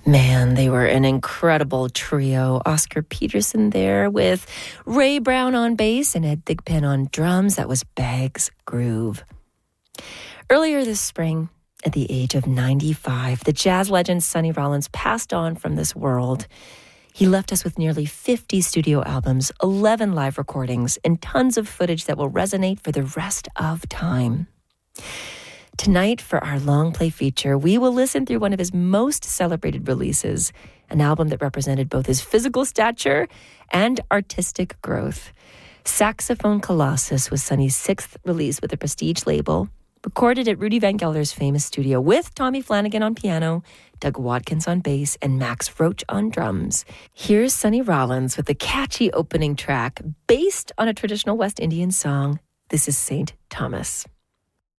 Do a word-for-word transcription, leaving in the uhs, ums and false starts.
Man, they were an incredible trio. Oscar Peterson there with Ray Brown on bass and Ed Thigpen on drums. That was Bag's Groove. Earlier this spring, at the age of ninety-five, the jazz legend Sonny Rollins passed on from this world. He left us with nearly fifty studio albums, eleven live recordings, and tons of footage that will resonate for the rest of time. Tonight, for our long play feature, we will listen through one of his most celebrated releases, an album that represented both his physical stature and artistic growth. Saxophone Colossus was Sonny's sixth release with a prestige label, recorded at Rudy Van Gelder's famous studio with Tommy Flanagan on piano, Doug Watkins on bass, and Max Roach on drums. Here's Sonny Rollins with the catchy opening track based on a traditional West Indian song. This is Saint Thomas.